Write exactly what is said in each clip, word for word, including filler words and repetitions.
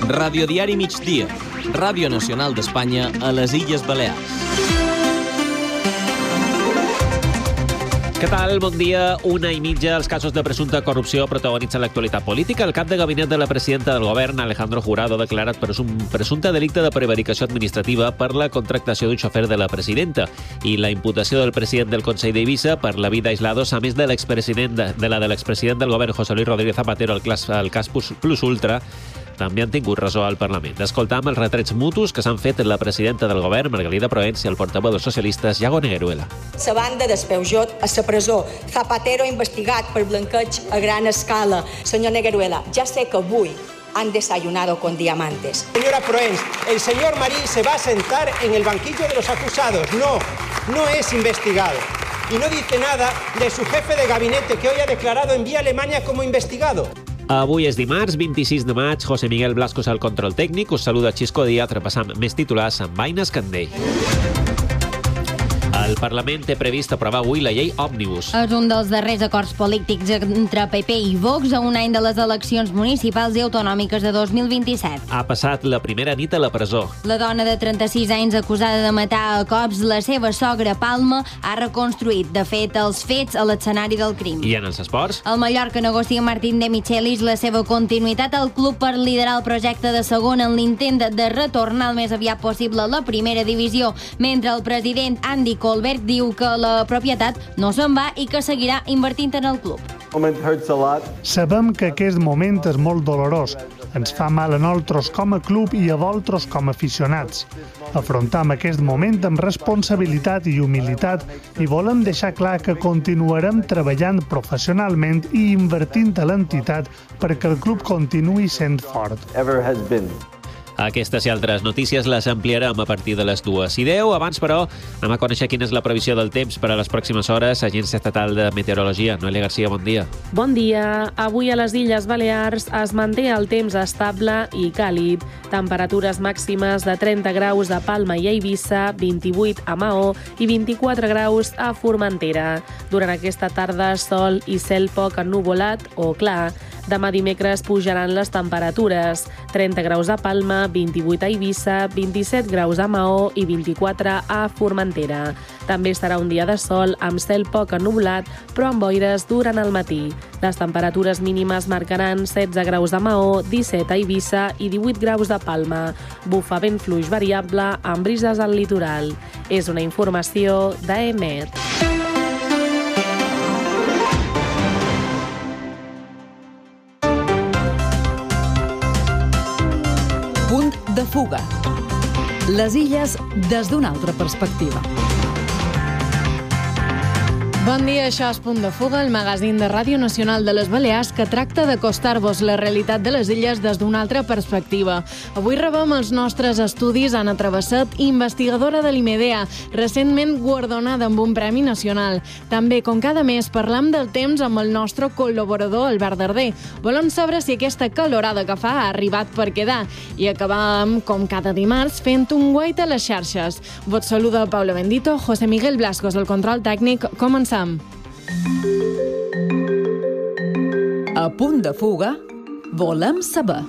Radiodiari Migdia, Ràdio Nacional d'Espanya a les Illes Balears. Què tal? Bon dia. Una i mitja. Els casos de presumpta corrupció protagonitzen l'actualitat política. El cap de gabinet de la presidenta del govern, Alejandro Jurado, ha declarat un presumpte delicte de prevaricació administrativa per la contractació d'un xofer de la presidenta i la imputació del president del Consell d'Eivissa per la vida aislados, a més de l'expresident de la de l'expresident del govern, José Luis Rodríguez Zapatero, el cas, el cas Plus Ultra, també han tingut ressò al Parlament. Escoltam els retrets mutus que s'han fet la presidenta del govern, Margalida Proens, i el portaveu dels socialistes, Iago Negueruela. La banda d'Espeujot a la presó. Zapatero investigat per blanqueig a gran escala. Senyor Negueruela, ja sé que avui han desayunado con diamantes. Señora Proens, el señor Marí se va a sentar en el banquillo de los acusados. No, no es investigado. Y no dice nada de su jefe de gabinete que hoy ha declarado en Vía Alemania como investigado. Avui és dimarts, vint-i-sis de maig. José Miguel Blascos al control tècnic. Us saluda Xisco Díaz, repassant més titulars amb Aina Escandell. El Parlament té previst aprovar avui la llei Òmnibus. És un dels darrers acords polítics entre P P i Vox a un any de les eleccions municipals i autonòmiques de dos mil vint-i-set. Ha passat la primera nit a la presó. La dona de trenta-sis anys acusada de matar a cops la seva sogra Palma ha reconstruït, de fet, els fets a l'escenari del crim. I en els esports? El Mallorca negocia Martín de Michelis la seva continuïtat al club per liderar el projecte de segona en l'intent de retornar el més aviat possible a la primera divisió, mentre el president Andy Colbert diu que la propietat no se'n va i que seguirà invertint en el club. Sabem que aquest moment és molt dolorós. Ens fa mal a nosaltres com a club i a vosaltres com a aficionats. Afrontem aquest moment amb responsabilitat i humilitat i volem deixar clar que continuarem treballant professionalment i invertint a l'entitat perquè el club continuï sent fort. Aquestes i altres notícies les ampliarem a partir de les dues i deu. Abans, però, anem a conèixer quina és la previsió del temps per a les pròximes hores. Agència Estatal de Meteorologia. Noelia Garcia, bon dia. Bon dia. Avui a les Illes Balears es manté el temps estable i càlid. Temperatures màximes de trenta graus a Palma i a Eivissa, vint-i-vuit a Maó i vint-i-quatre graus a Formentera. Durant aquesta tarda, sol i cel poc ennuvolat o clar. Demà dimecres pujaran les temperatures. trenta graus a Palma, vint-i-vuit a Eivissa, vint-i-set graus a Maó i vint-i-quatre a Formentera. També estarà un dia de sol amb cel poc ennuvolat, però amb boires durant el matí. Les temperatures mínimes marcaran setze graus a Maó, disset a Eivissa i divuit graus a Palma. Bufa vent fluix variable amb brises al litoral. És una informació d'E M E T. Punt de fuga. Les illes des d'una altra perspectiva. Bon dia, això és Punt de Fuga, el magazín de Ràdio Nacional de les Balears que tracta d'acostar-vos la realitat de les illes des d'una altra perspectiva. Avui rebem els nostres estudis Anna Travesset, investigadora de l'IMEDEA, recentment guardonada amb un premi nacional. També, com cada mes, parlam del temps amb el nostre col·laborador Albert Darder. Volem saber si aquesta calorada que fa ha arribat per quedar. I acabam, com cada dimarts, fent un guait a les xarxes. Vos saluda Paula Bendito, José Miguel Blascos, del control tècnic. Comencem. A Punt de Fuga, volem saber.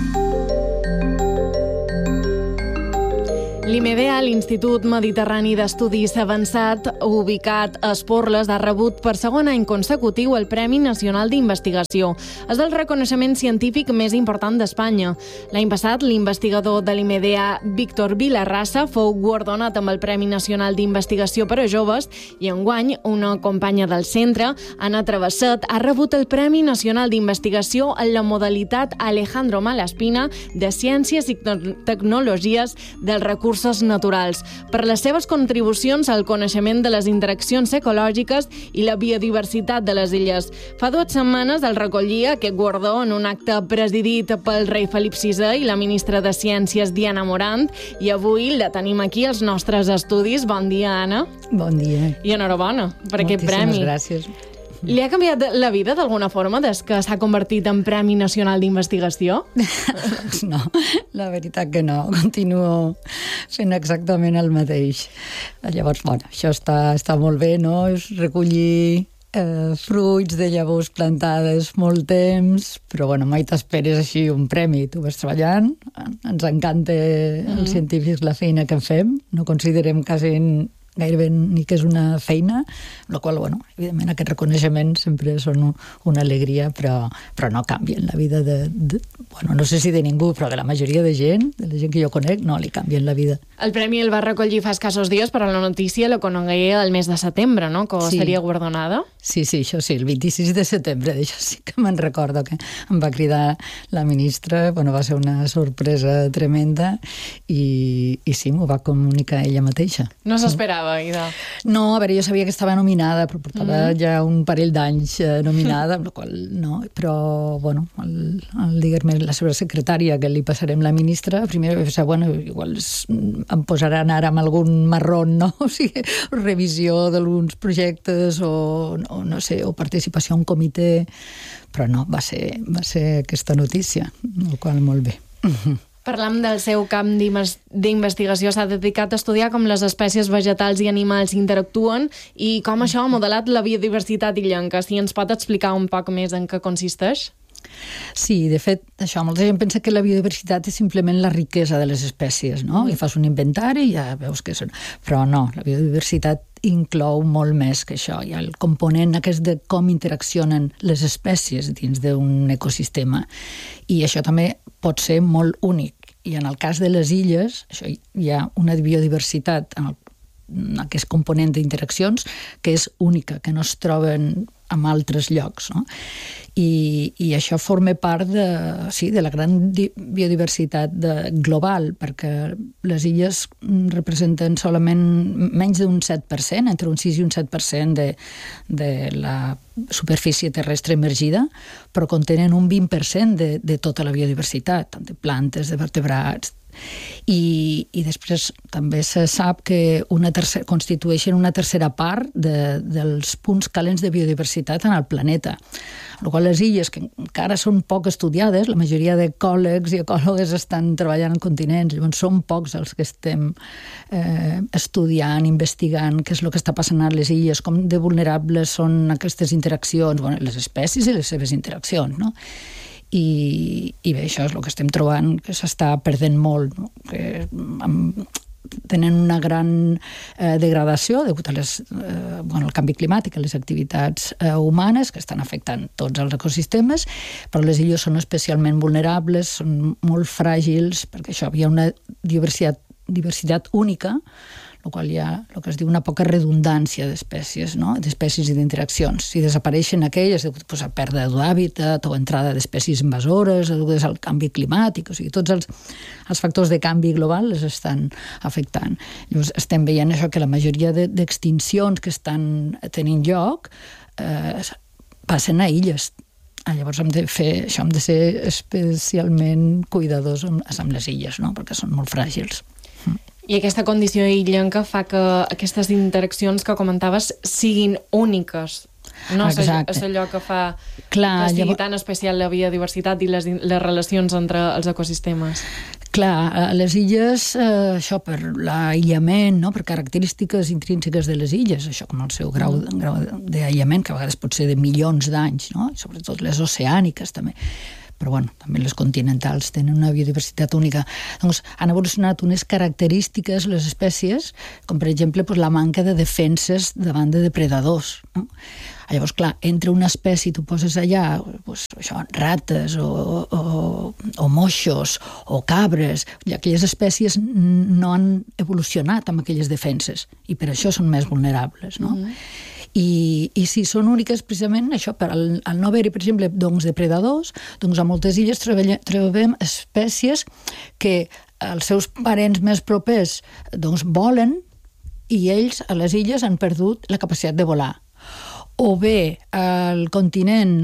L'IMEDEA, l'Institut Mediterrani d'Estudis Avançat, ubicat a Esporles, ha rebut per segon any consecutiu el Premi Nacional d'Investigació. És el reconeixement científic més important d'Espanya. L'any passat, l'investigador de l'IMEDEA, Víctor Vilarrasa, fou guardonat amb el Premi Nacional d'Investigació per a joves i enguany una companya del centre, Anna Travesset, ha rebut el Premi Nacional d'Investigació en la modalitat Alejandro Malaspina de Ciències i Tecnologies dels Recursos Naturals, per les seves contribucions al coneixement de les interaccions ecològiques i la biodiversitat de les illes. Fa dues setmanes el recollia aquest guardó en un acte presidit pel rei Felip sisè i la ministra de Ciències Diana Morant, i avui la tenim aquí als nostres estudis. Bon dia, Anna. Bon dia. I enhorabona per aquest premi. Moltíssimes gràcies. Li ha canviat la vida d'alguna forma des que s'ha convertit en Premi Nacional d'Investigació? No, la veritat que no. Continuo fent exactament el mateix. Llavors, bueno, això està, està molt bé, no? És recollir eh, fruits de llavors plantades molt temps, però bueno, mai t'esperes així un premi. Tu vas treballant, ens encanta mm-hmm. els científics la feina que fem, no considerem quasi gairebé ni que és una feina, amb la qual, bueno, evidentment aquests reconeixements sempre són una alegria, però, però no canvien la vida de, de, bueno, no sé si de ningú, però de la majoria de gent, de la gent que jo conec, no li canvien la vida. El premi el va recollir fa escassos dies, però la notícia la conegué el mes de setembre, no?, que sí. seria guardonada. Sí, sí, això sí, el vint-i-sis de setembre, d'això sí que me'n recordo, que em va cridar la ministra, bueno, va ser una sorpresa tremenda, i, i sí, m'ho va comunicar ella mateixa. No s'esperava. Ida. No, a veure, jo sabia que estava nominada, però portava mm. ja un parell d'anys eh, nominada, amb la qual no, però, bueno, el, el, diguem-ne, la seva secretària, que li passarem la ministra, primer va pensar, bueno, igual es, em posaran ara amb algun marrón, no? O sigui, revisió d'alguns projectes o, o, no sé, o participació en un comitè, però no, va ser, va ser aquesta notícia, el qual molt bé. Parlam del seu camp d'investigació. S'ha dedicat a estudiar com les espècies vegetals i animals interactuen i com això ha modelat la biodiversitat illenca. Si ens pot explicar un poc més en què consisteix? Sí, de fet, això, molta gent pensa que la biodiversitat és simplement la riquesa de les espècies, no? I fas un inventari i ja veus que són... Però no, la biodiversitat inclou molt més que això. Hi ha el component aquest de com interaccionen les espècies dins d'un ecosistema. I això també pot ser molt únic. I en el cas de les illes, això, hi ha una biodiversitat en, el, en aquest component d'interaccions que és única, que no es troben en altres llocs, no? I, i això forma part de, sí, de la gran biodiversitat de, global, perquè les illes representen solament menys d'un set per cent, entre un sis i un set per cent de, de la superfície terrestre emergida, però contenen un vint per cent de, de tota la biodiversitat, tant de plantes, de vertebrats. I, i després també se sap que una tercera, constitueixen una tercera part de, dels punts calents de biodiversitat en el planeta. Amb la qual les illes, que encara són poc estudiades, la majoria d'ecòlegs i ecòlogues estan treballant en continents, llavors són pocs els que estem eh, estudiant, investigant què és el que està passant a les illes, com de vulnerables són aquestes interaccions, bueno, les espècies i les seves interaccions, no? I, i bé, això és el que estem trobant, que s'està perdent molt, no? Que amb, tenen una gran eh, degradació degut a les, eh, bueno, al canvi climàtic, a les activitats eh, humanes que estan afectant tots els ecosistemes, però les illes són especialment vulnerables, són molt fràgils, perquè això hi ha una diversitat, diversitat única, el qual hi ha el que es diu una poca redundància d'espècies, no? D'espècies i d'interaccions. Si desapareixen aquelles, doncs, a pèrdua d'hàbitat o entrada d'espècies invasores, degudes al canvi climàtic, o sigui, tots els, els factors de canvi global les estan afectant. Llavors, estem veient això, que la majoria de, d'extincions que estan tenint lloc eh, passen a illes. Ah, llavors hem de fer això, hem de ser especialment cuidadors amb, amb les illes, no? Perquè són molt fràgils. I aquesta condició illenca fa que aquestes interaccions que comentaves siguin úniques. No és allò que fa Clar, que sigui llavors... tan especial la biodiversitat i les, les relacions entre els ecosistemes. Clar, a les illes, eh, això per l'aïllament, no? Per característiques intrínseques de les illes, això com el seu grau, mm. grau d'aïllament, que a vegades pot ser de milions d'anys, no? I sobretot les oceàniques també. Però bueno, també les continentals tenen una biodiversitat única. Doncs han evolucionat unes característiques, les espècies, com per exemple pues, la manca de defenses davant de depredadors. No? Llavors, clar, entre una espècie tu poses allà pues, això, rates o, o, o moixos o cabres, i aquelles espècies no han evolucionat amb aquelles defenses i per això són més vulnerables, no? Mm-hmm. I, i si són úniques precisament això, per al, al no haver-hi, per exemple, doncs, depredadors, doncs a moltes illes trobem, trobem espècies que els seus parents més propers doncs, volen i ells a les illes han perdut la capacitat de volar. O bé al continent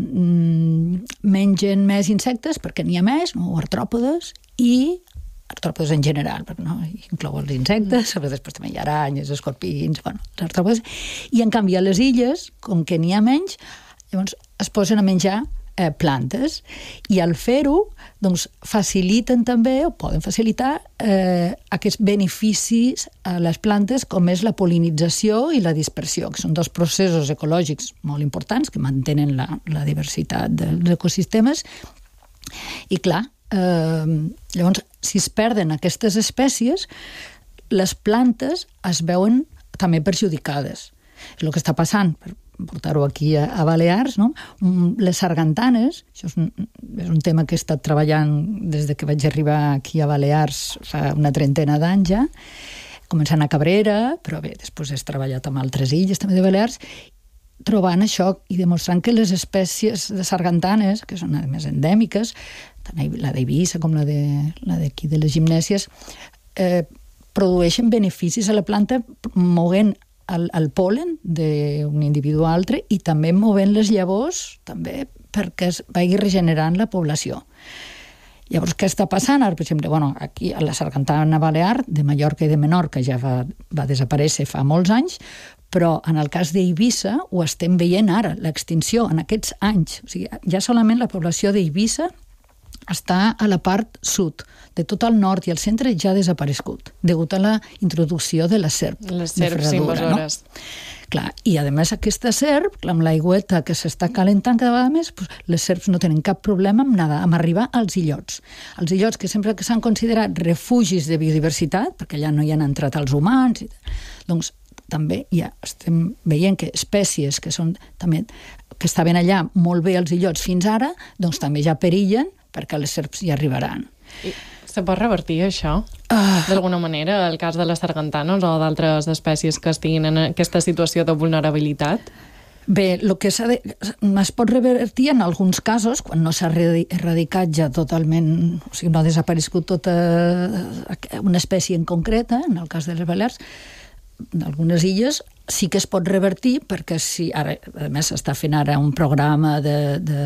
mmm, mengen més insectes perquè n'hi ha més, no? O artròpodes, i artròpodes en general, perquè no inclou els insectes, però després també hi ha aranyes, escorpins, bueno, els artròpodes, i en canvi a les illes, com que n'hi ha menys, llavors es posen a menjar eh, plantes, i al fer-ho doncs, faciliten també, o poden facilitar, eh, aquests beneficis a les plantes, com és la pol·linització i la dispersió, que són dos processos ecològics molt importants que mantenen la, la diversitat dels ecosistemes. I clar, eh, llavors, si es perden aquestes espècies, les plantes es veuen també perjudicades. És el que està passant, per portar-ho aquí a, a Balears, no? Les sargantanes, això és un, és un tema que he estat treballant des de que vaig arribar aquí a Balears fa una trentena d'anys ja, començant a Cabrera, però bé, després he treballat amb altres illes també de Balears, trobant això i demostrant que les espècies de sargantanes, que són a més endèmiques, tant la d'Eivissa com la d'aquí de, de les gimnèsies, eh, produeixen beneficis a la planta movent el, el polen d'un individu a altre i també movent les llavors també perquè es vagi regenerant la població. Llavors, què està passant? Ara, per exemple, bueno, aquí a la sargantana balear, de Mallorca i de Menorca, ja va, va desaparèixer fa molts anys, però en el cas d'Eivissa ho estem veient ara, l'extinció en aquests anys. O sigui, ja solament la població d'Eivissa està a la part sud. De tot el nord i el centre ja ha desaparegut, degut a la introducció de la serp. Les serps invasores. No? Clar, i a més aquesta serp, amb l'aigüeta que s'està calentant cada vegada més, doncs, les serps no tenen cap problema amb nada, amb arribar als illots. Els illots que sempre que s'han considerat refugis de biodiversitat, perquè allà no hi han entrat els humans, doncs també ja estem veient que espècies que són també que estaven allà molt bé als illots fins ara, doncs també ja perillen perquè les serps hi arribaran. I se pot revertir això? Uh, D'alguna manera, el cas de les sargantanes o d'altres espècies que estiguin en aquesta situació de vulnerabilitat? Bé, el que s'ha de, es pot revertir en alguns casos, quan no s'ha erradicat ja totalment, o sigui, no ha desaparegut tota una espècie en concreta, en el cas de les Balears, d'algunes illes, sí que es pot revertir, perquè si, ara, a més s'està fent ara un programa de... de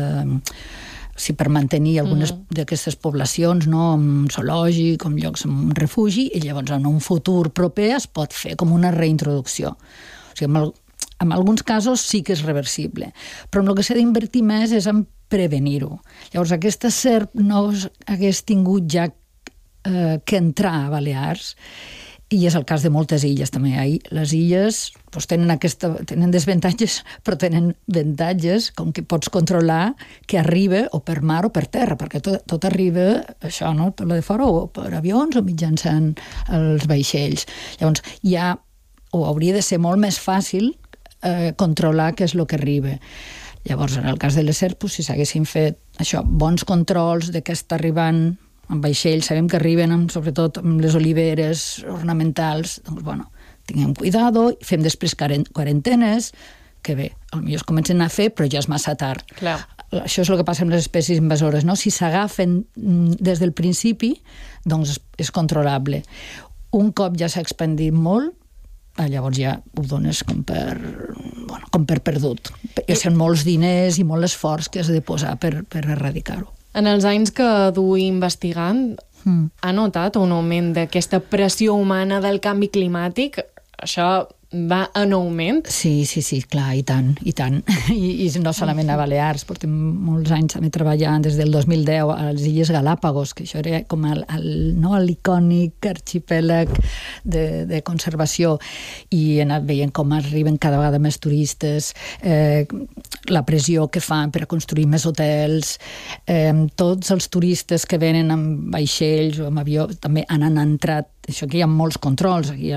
si per mantenir algunes mm. d'aquestes poblacions, no, amb zoològic, com llocs amb refugi, i llavors en un futur proper es pot fer com una reintroducció. O sigui, en, el, en alguns casos sí que és reversible, però en el que s'ha d'invertir més és en prevenir-ho. Llavors, aquesta serp no hagués tingut ja eh, que entrar a Balears, i és el cas de moltes illes també. Les illes doncs, tenen, aquesta, tenen desavantatges, però tenen avantatges, com que pots controlar que arriba o per mar o per terra, perquè tot, tot arriba, això, no? Tot lo de fora, o per avions o mitjançant els vaixells. Llavors, ja o hauria de ser molt més fàcil eh, controlar què és el que arriba. Llavors, en el cas de les serps, si s'haguessin fet això, bons controls de què està arribant amb vaixells, sabem que arriben amb, sobretot amb les oliveres ornamentals, doncs bueno, tinguem cuidado, fem després quarantenes, que bé, potser es comencen a fer, però ja és massa tard. Clar. Això és el que passa amb les espècies invasores, no? Si s'agafen des del principi, doncs és controlable. Un cop ja s'ha expandit molt, llavors ja ho dones com per, bueno, com per perdut. I són molts diners i molt esforç que has de posar per, per erradicar-ho. En els anys que du investigant, mm. ha notat un augment d'aquesta pressió humana del canvi climàtic? Això va en augment? Sí, sí, sí, clar, i tant, i tant. I, i no solament a Balears, portem molts anys també treballant des del dos mil deu a les Illes Galápagos, que això era com el, el, no, l'icònic arxipèlag de, de conservació, i he anat veient com arriben cada vegada més turistes, eh, la pressió que fan per a construir més hotels, eh, tots els turistes que venen amb vaixells o amb avió també han, han entrat. Això aquí hi ha molts controls, aquí a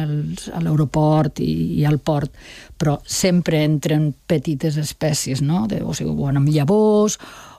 l'aeroport i, i al port, però sempre entren petites espècies, no? De, o sigui, o amb llavors